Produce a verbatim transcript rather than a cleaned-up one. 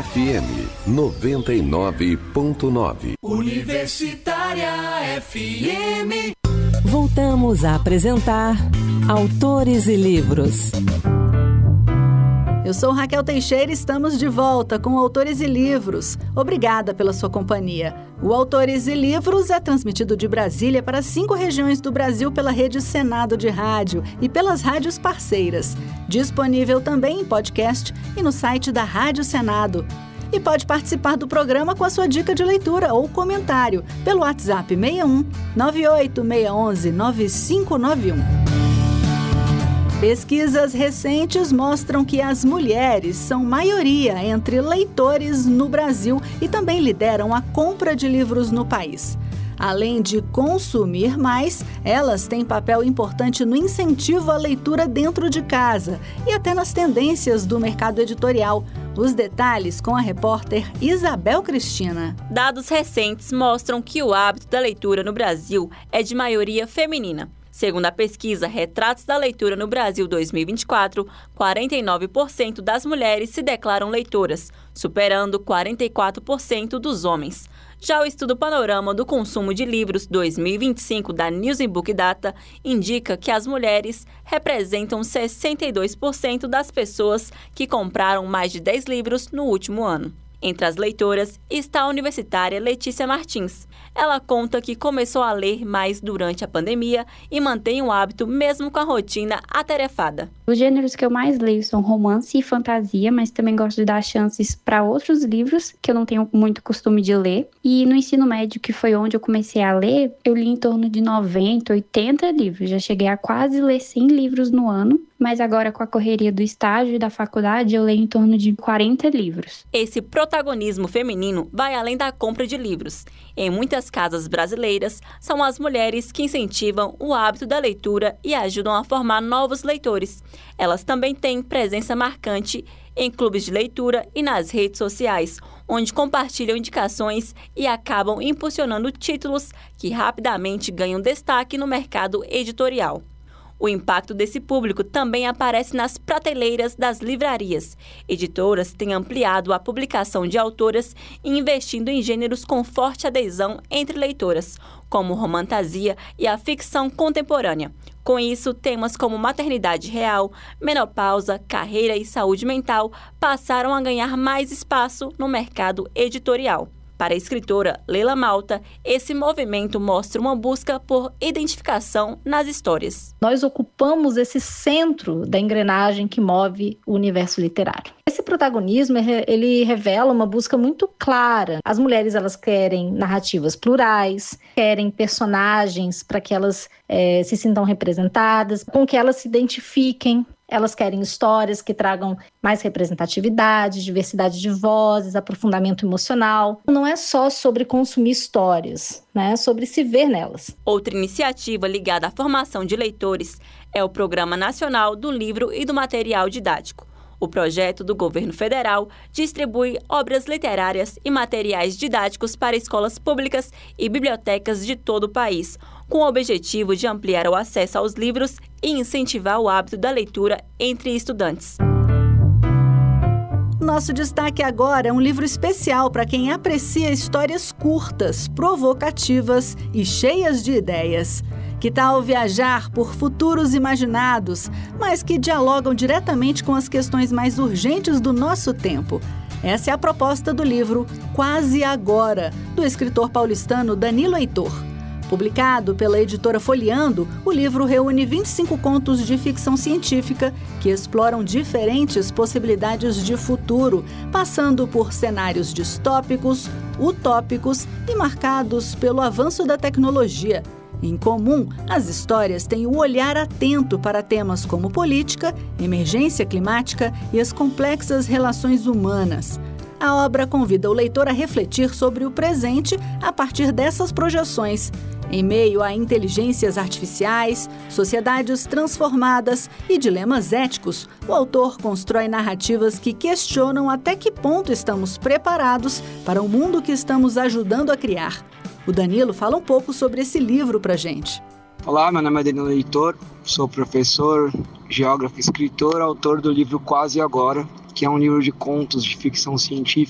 F M noventa e nove ponto nove. Universitária F M. Voltamos a apresentar Autores e Livros. Eu sou Raquel Teixeira e estamos de volta com Autores e Livros. Obrigada pela sua companhia. O Autores e Livros é transmitido de Brasília para cinco regiões do Brasil pela Rede Senado de Rádio e pelas rádios parceiras. Disponível também em podcast e no site da Rádio Senado. E pode participar do programa com a sua dica de leitura ou comentário pelo WhatsApp seis um nove oito seis um um nove cinco nove um. Pesquisas recentes mostram que as mulheres são maioria entre leitores no Brasil e também lideram a compra de livros no país. Além de consumir mais, elas têm papel importante no incentivo à leitura dentro de casa e até nas tendências do mercado editorial. Os detalhes com a repórter Isabel Cristina. Dados recentes mostram que o hábito da leitura no Brasil é de maioria feminina. Segundo a pesquisa Retratos da Leitura no Brasil dois mil e vinte e quatro, quarenta e nove por cento das mulheres se declaram leitoras, superando quarenta e quatro por cento dos homens. Já o estudo Panorama do Consumo de Livros dois mil e vinte e cinco da Nielsen Book Data indica que as mulheres representam sessenta e dois por cento das pessoas que compraram mais de dez livros no último ano. Entre as leitoras está a universitária Letícia Martins. Ela conta que começou a ler mais durante a pandemia e mantém o hábito mesmo com a rotina atarefada. Os gêneros que eu mais leio são romance e fantasia, mas também gosto de dar chances para outros livros que eu não tenho muito costume de ler. E no ensino médio, que foi onde eu comecei a ler, eu li em torno de noventa, oitenta livros. Já cheguei a quase ler cem livros no ano. Mas agora, com a correria do estágio e da faculdade, eu leio em torno de quarenta livros. Esse protagonismo feminino vai além da compra de livros. Em muitas casas brasileiras, são as mulheres que incentivam o hábito da leitura e ajudam a formar novos leitores. Elas também têm presença marcante em clubes de leitura e nas redes sociais, onde compartilham indicações e acabam impulsionando títulos que rapidamente ganham destaque no mercado editorial. O impacto desse público também aparece nas prateleiras das livrarias. Editoras têm ampliado a publicação de autoras e investindo em gêneros com forte adesão entre leitoras, como romantasia e a ficção contemporânea. Com isso, temas como maternidade real, menopausa, carreira e saúde mental passaram a ganhar mais espaço no mercado editorial. Para a escritora Leila Malta, esse movimento mostra uma busca por identificação nas histórias. Nós ocupamos esse centro da engrenagem que move o universo literário. Esse protagonismo, ele revela uma busca muito clara. As mulheres, elas querem narrativas plurais, querem personagens para que elas é, se sintam representadas, com que elas se identifiquem. Elas querem histórias que tragam mais representatividade, diversidade de vozes, aprofundamento emocional. Não é só sobre consumir histórias, né? É sobre se ver nelas. Outra iniciativa ligada à formação de leitores é o Programa Nacional do Livro e do Material Didático. O projeto do governo federal distribui obras literárias e materiais didáticos para escolas públicas e bibliotecas de todo o país, com o objetivo de ampliar o acesso aos livros e incentivar o hábito da leitura entre estudantes. Nosso destaque agora é um livro especial para quem aprecia histórias curtas, provocativas e cheias de ideias. Que tal viajar por futuros imaginados, mas que dialogam diretamente com as questões mais urgentes do nosso tempo? Essa é a proposta do livro Quase Agora, do escritor paulistano Danilo Heitor. Publicado pela editora Folheando, o livro reúne vinte e cinco contos de ficção científica que exploram diferentes possibilidades de futuro, passando por cenários distópicos, utópicos e marcados pelo avanço da tecnologia. Em comum, as histórias têm o olhar atento para temas como política, emergência climática e as complexas relações humanas. A obra convida o leitor a refletir sobre o presente a partir dessas projeções. Em meio a inteligências artificiais, sociedades transformadas e dilemas éticos, o autor constrói narrativas que questionam até que ponto estamos preparados para o mundo que estamos ajudando a criar. O Danilo fala um pouco sobre esse livro pra gente. Olá, meu nome é Danilo Heitor, sou professor, geógrafo e escritor, autor do livro Quase Agora, que é um livro de contos de ficção científica